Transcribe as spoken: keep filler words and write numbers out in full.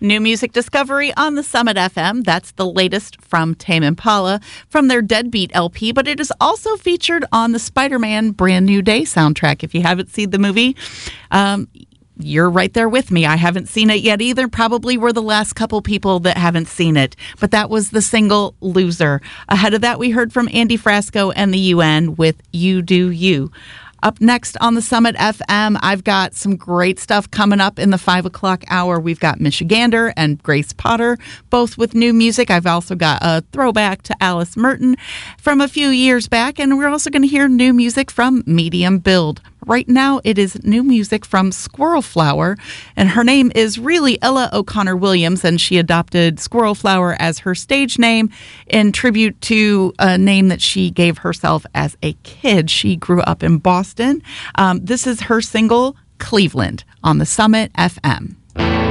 New music discovery on the Summit F M. That's the latest from Tame Impala from their Deadbeat L P, but it is also featured on the Spider-Man Brand New Day soundtrack. If you haven't seen the movie, um, you're right there with me. I haven't seen it yet either. Probably we're the last couple people that haven't seen it. But that was the single Loser. Ahead of that, we heard from Andy Frasco and the U N with You Do You. Up next on the Summit F M, I've got some great stuff coming up in the five o'clock hour. We've got Michigander and Grace Potter, both with new music. I've also got a throwback to Alice Merton from a few years back, and we're also going to hear new music from Medium Build. Right now, it is new music from Squirrel Flower, and her name is really Ella O'Connor Williams, and she adopted Squirrel Flower as her stage name in tribute to a name that she gave herself as a kid. She grew up in Boston. Um, this is her single, Cleveland, on the Summit F M.